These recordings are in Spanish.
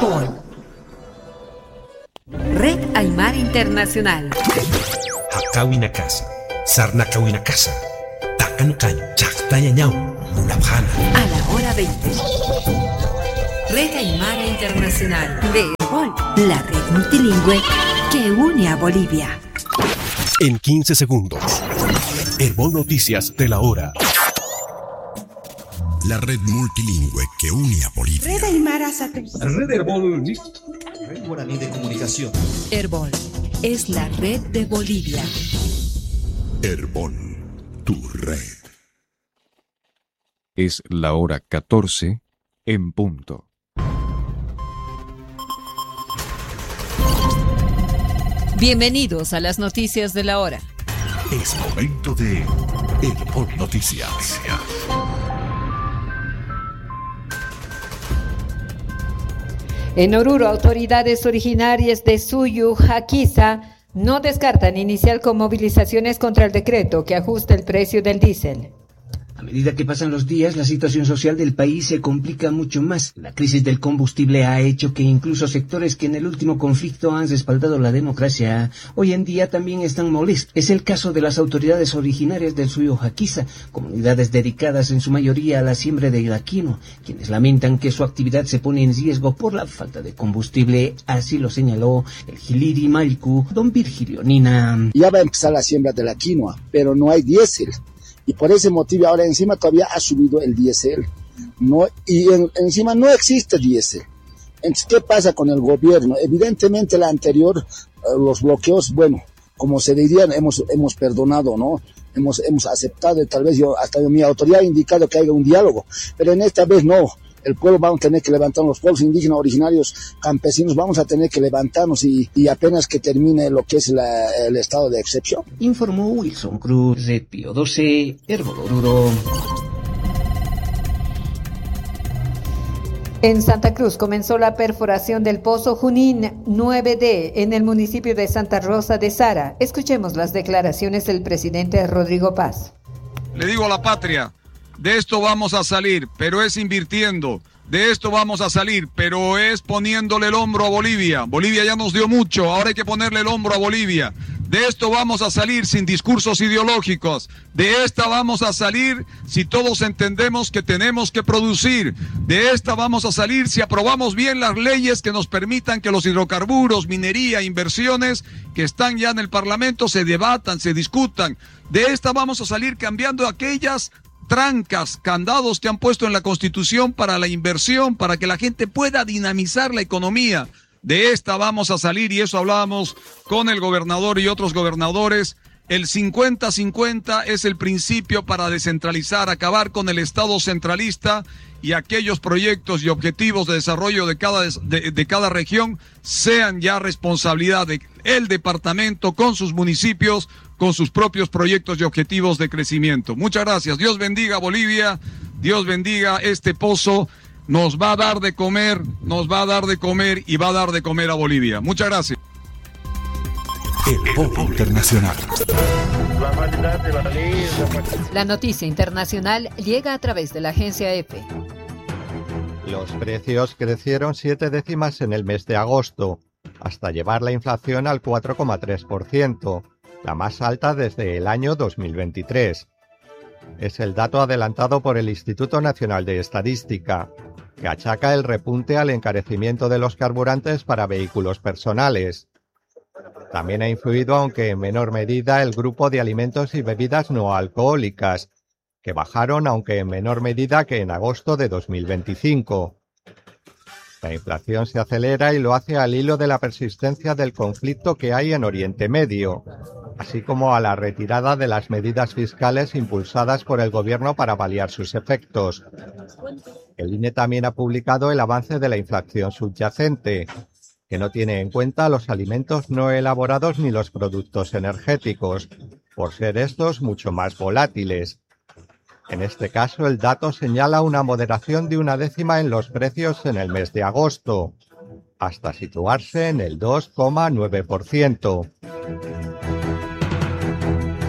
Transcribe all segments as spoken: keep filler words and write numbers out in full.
Herbol. Red Aymara Internacional. Hakawinakasa, Sarnakawinakasa, Takanukan, Chaktayañao, Munabjana. A la hora veinte. Red Aymara Internacional de Herbol, la red multilingüe que une a Bolivia. En quince segundos, Herbol Noticias de la hora. La red multilingüe que une a Bolivia. Red Aymara Satélite. Red Herbol. Red Guaraní de Comunicación. Herbol es la red de Bolivia. Herbol, tu red. Es la hora catorce en punto. Bienvenidos a las noticias de la hora. Es momento de Herbol Noticias. En Oruro, autoridades originarias de Suyu, Jaquiza, no descartan iniciar con movilizaciones contra el decreto que ajusta el precio del diésel. A medida que pasan los días, la situación social del país se complica mucho más. La crisis del combustible ha hecho que incluso sectores que en el último conflicto han respaldado la democracia, hoy en día también están molestos. Es el caso de las autoridades originarias del Suyu Jaquiza, comunidades dedicadas en su mayoría a la siembra de quinoa, quienes lamentan que su actividad se pone en riesgo por la falta de combustible. Así lo señaló el Giliri Maricu, don Virgilio Nina. Ya va a empezar la siembra de la quinoa, pero no hay diésel. Y por ese motivo ahora encima todavía ha subido el diésel. No, y en, encima no existe diésel. Entonces, ¿qué pasa con el gobierno? Evidentemente la anterior, uh, los bloqueos, bueno, como se dirían, hemos hemos perdonado, ¿no? Hemos hemos aceptado, y tal vez yo, hasta mi autoridad ha indicado que haya un diálogo, pero en esta vez no. El pueblo vamos a tener que levantarnos, los pueblos indígenas originarios, campesinos, vamos a tener que levantarnos y, y apenas que termine lo que es la, el estado de excepción. Informó Wilson Cruz, Red Pío doce, Herbol Oruro. En Santa Cruz comenzó la perforación del pozo Junín nueve D en el municipio de Santa Rosa de Sara. Escuchemos las declaraciones del presidente Rodrigo Paz. Le digo a la patria, de esto vamos a salir, pero es invirtiendo. De esto vamos a salir, pero es poniéndole el hombro a Bolivia. Bolivia ya nos dio mucho, ahora hay que ponerle el hombro a Bolivia. De esto vamos a salir sin discursos ideológicos. De esta vamos a salir si todos entendemos que tenemos que producir. De esta vamos a salir si aprobamos bien las leyes que nos permitan que los hidrocarburos, minería, inversiones que están ya en el Parlamento se debatan, se discutan. De esta vamos a salir cambiando aquellas trancas, candados que han puesto en la Constitución para la inversión, para que la gente pueda dinamizar la economía. De esta vamos a salir, y eso hablábamos con el gobernador y otros gobernadores. El cincuenta cincuenta es el principio para descentralizar, acabar con el Estado centralista, y aquellos proyectos y objetivos de desarrollo de cada, de, de cada región sean ya responsabilidad del departamento con sus municipios, con sus propios proyectos y objetivos de crecimiento. Muchas gracias. Dios bendiga a Bolivia, Dios bendiga este pozo. Nos va a dar de comer, nos va a dar de comer y va a dar de comer a Bolivia. Muchas gracias. Herbol Internacional. La noticia internacional llega a través de la agencia E F E. Los precios crecieron siete décimas en el mes de agosto, hasta llevar la inflación al cuatro coma tres por ciento, la más alta desde el año dos mil veintitrés. Es el dato adelantado por el Instituto Nacional de Estadística, que achaca el repunte al encarecimiento de los carburantes para vehículos personales. También ha influido, aunque en menor medida, el grupo de alimentos y bebidas no alcohólicas, que bajaron, aunque en menor medida que en agosto de dos mil veinticinco. La inflación se acelera y lo hace al hilo de la persistencia del conflicto que hay en Oriente Medio, así como a la retirada de las medidas fiscales impulsadas por el gobierno para paliar sus efectos. El I N E también ha publicado el avance de la inflación subyacente, que no tiene en cuenta los alimentos no elaborados ni los productos energéticos, por ser estos mucho más volátiles. En este caso, el dato señala una moderación de una décima en los precios en el mes de agosto, hasta situarse en el dos coma nueve por ciento.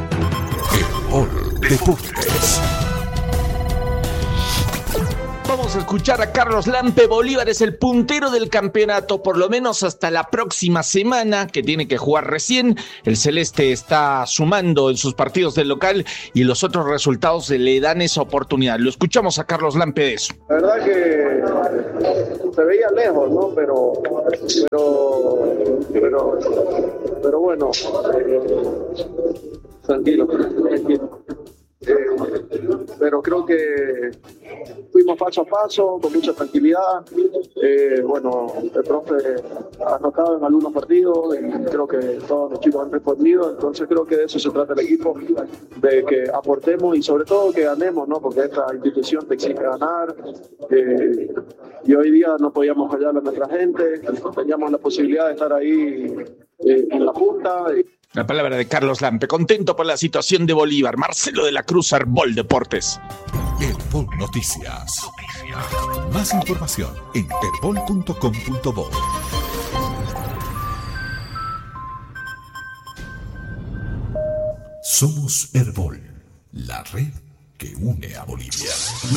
Herbol Deportes. Vamos vamos a escuchar a Carlos Lampe. Bolívar es el puntero del campeonato, por lo menos hasta la próxima semana, que tiene que jugar recién. El Celeste está sumando en sus partidos del local y los otros resultados le dan esa oportunidad. Lo escuchamos a Carlos Lampe de eso. La verdad que se veía lejos, ¿no? Pero, pero, pero, pero bueno, eh, tranquilo, tranquilo. Eh, pero creo que fuimos paso a paso, con mucha tranquilidad. Eh, bueno, el profe ha anotado en algunos partidos y creo que todos los chicos han respondido, entonces creo que de eso se trata el equipo, de que aportemos y sobre todo que ganemos, ¿no? Porque esta institución te exige ganar, eh, y hoy día no podíamos fallar a nuestra gente, teníamos la posibilidad de estar ahí eh, en la punta. Y la palabra de Carlos Lampe, contento por la situación de Bolívar. Marcelo de la Cruz, Herbol Deportes. Herbol Noticias. Noticias. Más información en herbol punto com punto bo. Somos Herbol, la red que une a Bolivia.